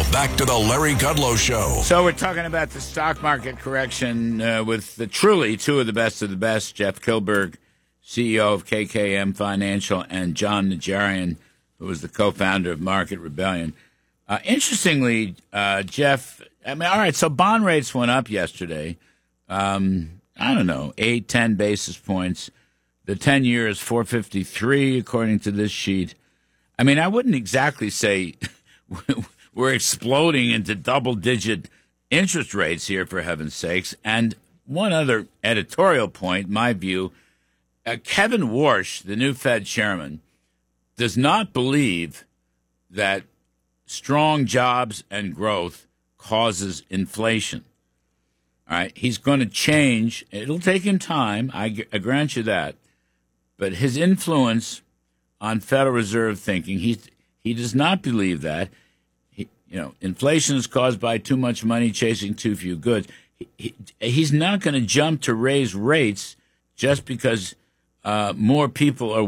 back to the Larry Kudlow Show. So we're talking about the stock market correction with truly two of the best, Jeff Kilberg, CEO of KKM Financial, and John Najarian, who was the co-founder of Market Rebellion. Interestingly, Jeff, all right, so bond rates went up yesterday. I don't know, 8, 10 basis points. The 10-year is 453, according to this sheet. I mean, I wouldn't exactly say we're exploding into double-digit interest rates here, for heaven's sakes. And one other editorial point, my view, Kevin Warsh, the new Fed chairman, does not believe that strong jobs and growth causes inflation. All right, he's going to change. It'll take him time. I grant you that. But his influence on Federal Reserve thinking, he does not believe that. Inflation is caused by too much money chasing too few goods. He's not going to jump to raise rates just because more people are